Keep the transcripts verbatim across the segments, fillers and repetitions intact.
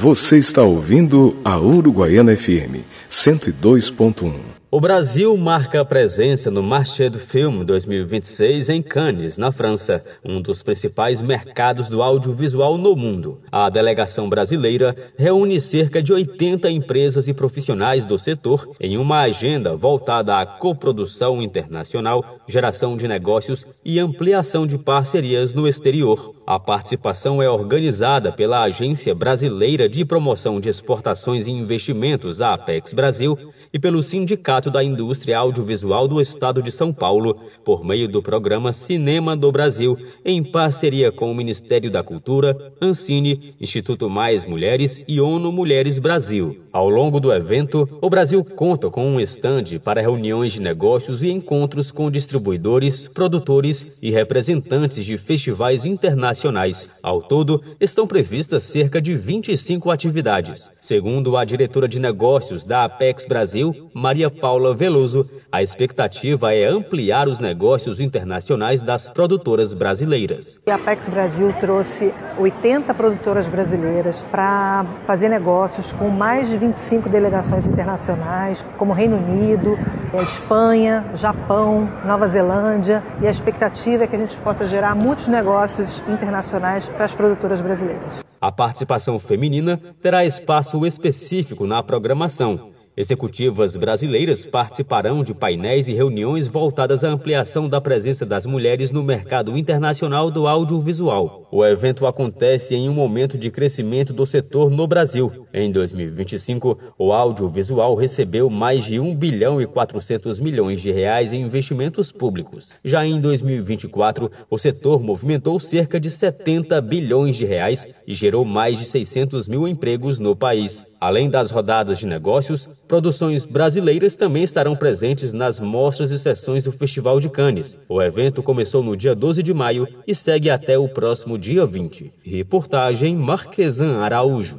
Você está ouvindo a Uruguaiana F M cento e dois ponto um. O Brasil marca a presença no Marché du Film dois mil e vinte e seis em Cannes, na França, um dos principais mercados do audiovisual no mundo. A delegação brasileira reúne cerca de oitenta empresas e profissionais do setor em uma agenda voltada à coprodução internacional, geração de negócios e ampliação de parcerias no exterior. A participação é organizada pela Agência Brasileira de Promoção de Exportações e Investimentos, a Apex Brasil, e pelo Sindicato da Indústria Audiovisual do Estado de São Paulo, por meio do programa Cinema do Brasil, em parceria com o Ministério da Cultura, Ancine, Instituto Mais Mulheres e ONU Mulheres Brasil. Ao longo do evento, o Brasil conta com um estande para reuniões de negócios e encontros com distribuidores, produtores e representantes de festivais internacionais. Ao todo, estão previstas cerca de vinte e cinco atividades. Segundo a diretora de negócios da Apex Brasil, Maria Paula Veloso, a expectativa é ampliar os negócios internacionais das produtoras brasileiras. A Apex Brasil trouxe oitenta produtoras brasileiras para fazer negócios com mais de vinte e cinco delegações internacionais, como Reino Unido, Espanha, Japão, Nova Zelândia, e a expectativa é que a gente possa gerar muitos negócios internacionais para as produtoras brasileiras. A participação feminina terá espaço específico na programação. Executivas brasileiras participarão de painéis e reuniões voltadas à ampliação da presença das mulheres no mercado internacional do audiovisual. O evento acontece em um momento de crescimento do setor no Brasil. Em dois mil e vinte e cinco, o audiovisual recebeu mais de um bilhão e quatrocentos milhões de reais em investimentos públicos. Já em dois mil e vinte e quatro, o setor movimentou cerca de setenta bilhões de reais e gerou mais de seiscentos mil empregos no país. Além das rodadas de negócios, produções brasileiras também estarão presentes nas mostras e sessões do Festival de Cannes. O evento começou no dia doze de maio e segue até o próximo dia vinte. Reportagem Marquesan Araújo.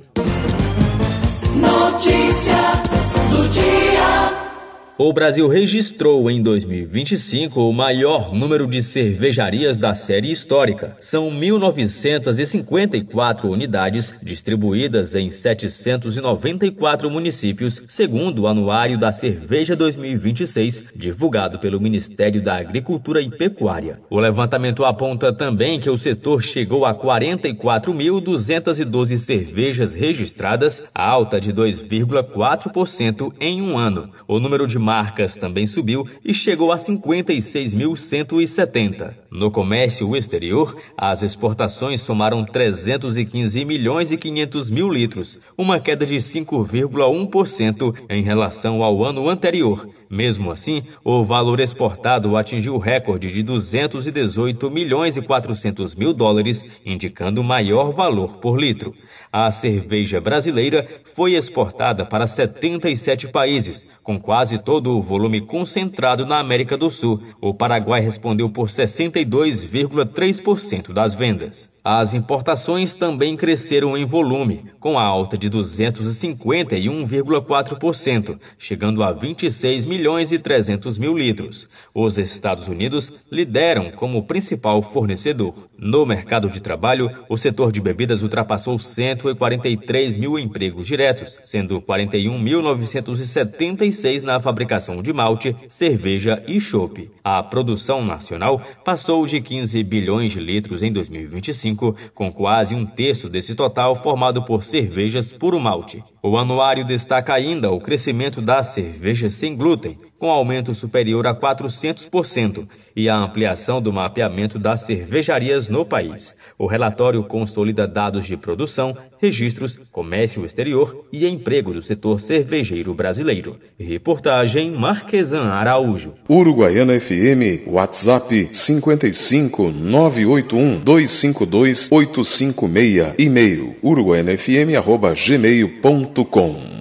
Notícia do dia. O Brasil registrou em dois mil e vinte e cinco o maior número de cervejarias da série histórica. São mil novecentas e cinquenta e quatro unidades distribuídas em setecentos e noventa e quatro municípios, segundo o Anuário da Cerveja dois mil e vinte e seis, divulgado pelo Ministério da Agricultura e Pecuária. O levantamento aponta também que o setor chegou a quarenta e quatro mil duzentas e doze cervejas registradas, alta de dois vírgula quatro por cento em um ano. O número de marcas também subiu e chegou a cinquenta e seis mil cento e setenta. No comércio exterior, as exportações somaram trezentos e quinze milhões e quinhentos mil litros, uma queda de cinco vírgula um por cento em relação ao ano anterior. Mesmo assim, o valor exportado atingiu o recorde de duzentos e dezoito milhões e quatrocentos mil dólares, indicando maior valor por litro. A cerveja brasileira foi exportada para setenta e sete países, com quase todo o volume concentrado na América do Sul. O Paraguai respondeu por sessenta e dois vírgula três por cento das vendas. As importações também cresceram em volume, com a alta de duzentos e cinquenta e um vírgula quatro por cento, chegando a vinte e seis milhões e trezentos mil litros. Os Estados Unidos lideram como principal fornecedor. No mercado de trabalho, o setor de bebidas ultrapassou cento e quarenta e três mil empregos diretos, sendo quarenta e um mil novecentos e setenta e seis na fabricação de malte, cerveja e chopp. A produção nacional passou de quinze bilhões de litros em dois mil e vinte e cinco, com quase um terço desse total formado por cervejas puro malte. O anuário destaca ainda o crescimento das cervejas sem glúten, com aumento superior a quatrocentos por cento, e a ampliação do mapeamento das cervejarias no país. O relatório consolida dados de produção, registros, comércio exterior e emprego do setor cervejeiro brasileiro. Reportagem Marquesan Araújo. Uruguaiana F M, WhatsApp cinquenta e cinco, nove oito um, dois cinco dois, oito cinco seis, e-mail uruguaianafm arroba gmail ponto com.